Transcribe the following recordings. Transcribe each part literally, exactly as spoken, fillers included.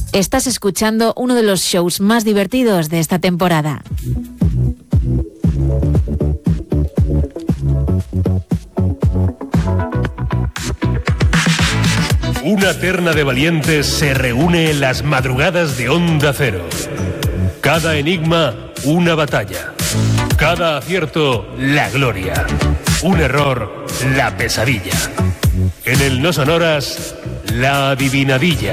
Estás escuchando uno de los shows más divertidos de esta temporada. Una terna de valientes se reúne en las madrugadas de Onda Cero. Cada enigma, una batalla. Cada acierto, la gloria. Un error, la pesadilla. En el No Sonoras, la adivinadilla.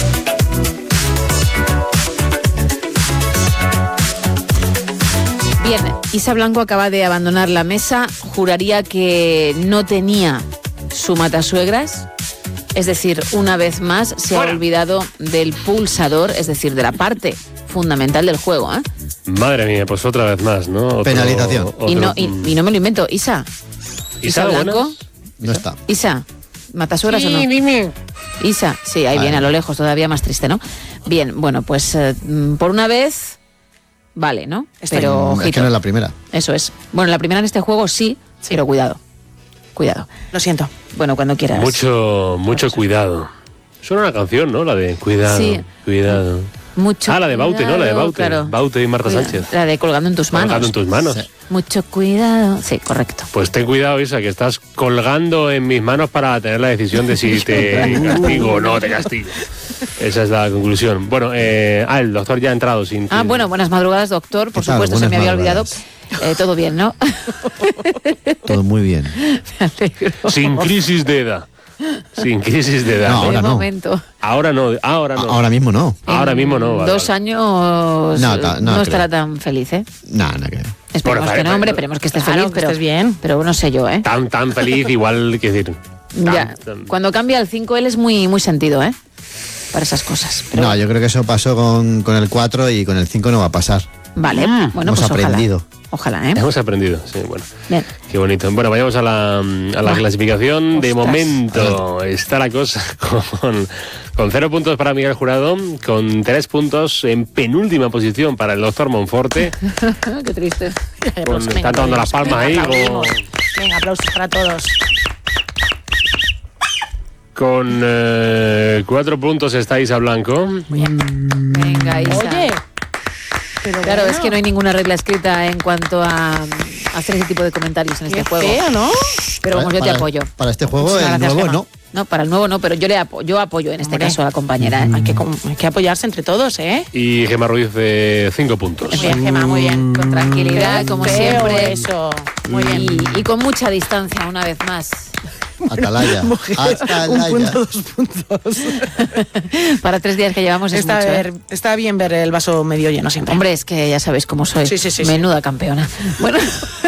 Bien, Isa Blanco acaba de abandonar la mesa. Juraría que no tenía su matasuegras. Es decir, una vez más se ha olvidado del pulsador, es decir, de la parte fundamental del juego, ¿eh? Madre mía, pues otra vez más, ¿no? Otro, Penalización. Otro... Y, no, y, y no me lo invento. Isa. Isa, Isa Blanco. buenas. No está. Isa, ¿matasuegras sí, o no? Sí, dime. Isa, sí, ahí Vale. viene a lo lejos, todavía más triste, ¿no? Bien, bueno, pues eh, por una vez, vale, ¿no? Pero, Es que ojito. no es la primera. Eso es. Bueno, la primera en este juego sí, sí, pero cuidado. Cuidado. Lo siento. Bueno, cuando quieras. Mucho, mucho cuidado. Suena una canción, ¿no? La de Cuidado, Sí. cuidado. Mucho Ah, la de Baute, ¿no? La de cuidado, Baute. claro. Baute y Marta Cuida- Sánchez. La de colgando en tus manos. Colgando en tus manos. Sí. Mucho cuidado. Sí, correcto. Pues ten cuidado, Isa, que estás colgando en mis manos para tener la decisión de si te castigo o no te castigo. Esa es la conclusión. Bueno, eh, ah, el doctor ya ha entrado sin... Ah, bueno, buenas madrugadas, doctor. Por ¿Qué tal? supuesto, se Buenas me había olvidado. madrugadas. Eh, todo bien, ¿no? Todo muy bien. Me alegro. Sin crisis de edad. Sin crisis de edad. No, ahora de no. momento. Ahora no, ahora no. Ahora mismo no. Ahora En mismo no. vale, Dos vale. años No, no, ta- no estará creo. tan feliz, ¿eh? Nada, nada que ver. Esperemos Bueno, que no, pero- hombre, esperemos que estés Claro, feliz, que pero, estés bien. pero no sé yo, ¿eh? Tan, tan feliz, igual, que decir... tan- Ya, tan- cuando cambia el cinco, él es muy, muy sentido, ¿eh? Para esas cosas. Pero No, yo creo que eso pasó con, con el cuatro y con el cinco no va a pasar. vale, Mm, bueno, hemos pues aprendido. ojalá. Ojalá, ¿eh? Hemos aprendido, sí, bueno. Bien. Qué bonito. Bueno, vayamos a la, a la Va. clasificación. De Ostras. momento está la cosa con, con cero puntos para Miguel Jurado, con tres puntos en penúltima posición para el doctor Monforte. Qué triste. Con, están tomando las palmas ahí. como- Venga, aplausos para todos. con eh, cuatro puntos está Isa Blanco. Venga, Isa. Oye, pero Claro, bueno, es que no hay ninguna regla escrita en cuanto a a hacer ese tipo de comentarios en qué este juego. feo, ¿no? Pero vamos, yo te Para- apoyo. Para este juego, Muchas el gracias, nuevo Gemma. no. No, para el nuevo no, pero yo le apo- yo apoyo en este Hombre. caso a la compañera, ¿eh? Hay que, com- hay que apoyarse entre todos, ¿eh? Y Gemma Ruiz de cinco puntos. Bien, Gemma, muy bien. Con tranquilidad, Qué como feo siempre. eso. Muy bien. Y, y con mucha distancia, una vez más. Atalaya. Atalaya. Un punto, dos puntos. Para tres días que llevamos es Está, mucho, ¿eh? ver- está bien ver el vaso medio lleno siempre. Hombre, es que ya sabéis cómo soy. Sí, sí, sí, sí. Menuda campeona. Bueno.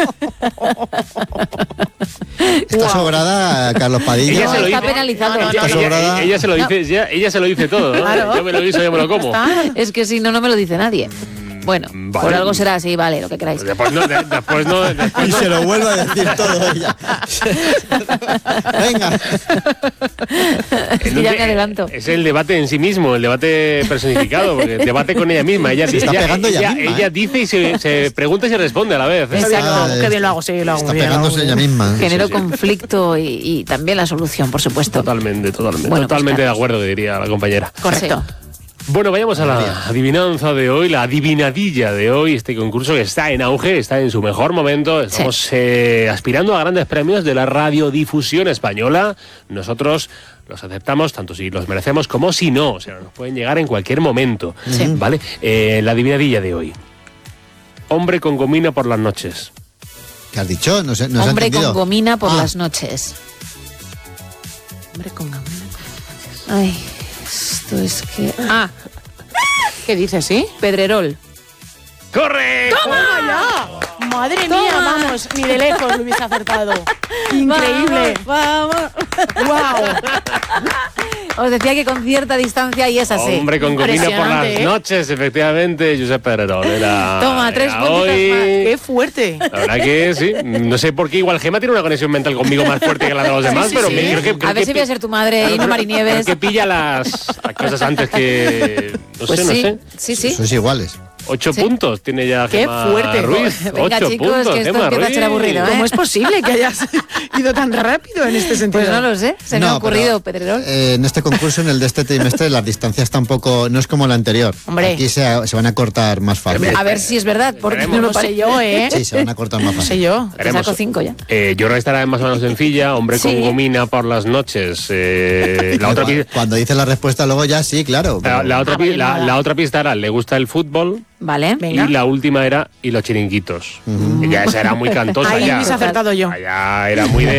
Está sobrada Carlos Padilla. Ella No, se lo está dice. penalizado. No, no, Ella, no, Está sobrada. ella se lo No. dice, ella, ella se lo dice todo, ¿no? Claro. Yo me lo guiso, yo me lo como. Está. Es que si no, no me lo dice nadie. Bueno, Vale. por algo será así, vale, lo que queráis. Después no, de- después no, después Y no. se lo vuelve a decir todo ella. Venga. Es que ya me adelanto. Es el debate en sí mismo, el debate personificado, porque el debate con ella misma. Ella, Se está ella- pegando ella ella- misma, ella ¿eh? dice y se, se pregunta y se responde a la vez. ¿eh? Qué bien lo Exacto. hago, qué bien lo hago, sí, lo hago Está muy bien. lo hago pegándose muy ella bien. misma. Generó sí, sí. conflicto y, y también la solución, por supuesto. Totalmente, totalmente. Bueno, pues totalmente de Carlos. acuerdo, diría la compañera. Correcto. Bueno, vayamos a la adivinanza de hoy, la adivinadilla de hoy, este concurso que está en auge, está en su mejor momento. Estamos eh, aspirando a grandes premios de la radiodifusión española. Nosotros los aceptamos tanto si los merecemos como si no. O sea, nos pueden llegar en cualquier momento. Sí. ¿Vale? Eh, la adivinadilla de hoy. Hombre con gomina por las noches. ¿Qué has dicho? No sé, no se ha Hombre con entendido. gomina por Ah, las noches. Hombre con gomina. Ay, esto es que... Ah, ¿Qué dices, sí? Pedrerol. ¡Corre! ¡Toma ya! Madre Toma. mía, vamos, ni de lejos lo hubiese acertado. Increíble. Vamos, Wow. Os decía que con cierta distancia y es así. Hombre con gomina por las Impresionante, ¿eh? noches, efectivamente, Josep Pedrerol. Era, Toma, tres era puntitos hoy. más. Qué fuerte. La verdad que sí, no sé por qué igual Gemma tiene una conexión mental conmigo más fuerte que la de los demás, sí, pero sí. me- creo que... creo A ver que si pi- voy a ser tu madre creo- y no creo- Marinieves. creo que pilla las, las cosas antes que... No Pues sé, sí, no sé. sí, sí. Sois iguales. Ocho Sí. puntos tiene ya ¡Qué Gemma fuerte! Ruiz. Venga, Ocho chicos, puntos, que esto Gemma empieza a ser Ruiz. aburrido, ¿eh? ¿Cómo es posible que hayas ido tan rápido en este sentido? Pues no lo sé, se me No, ha ocurrido, pero, Pedrerol. eh, en este concurso, en el de este trimestre, las distancias tampoco, no es como el anterior. Hombre. Aquí se, se van a cortar más fácil. A ver si es verdad, porque Veremos. no No lo lo paré sé. yo, ¿eh? Sí, se van a cortar más No sé fácil. yo. Te Veremos. saco cinco ya. Eh, yo creo que estará más o menos sencilla. Hombre con Sí. gomina por las noches. Eh, la, otra, pi- Cuando dices la respuesta luego ya sí, claro. la, pero- la otra, Ah, pi- vale, la, nada. la otra pista era, le gusta el fútbol. Vale. Venga. Y la última era, y los chiringuitos. Ya esa era muy cantosa. Ahí ya. hubiese acertado yo. Ya era muy de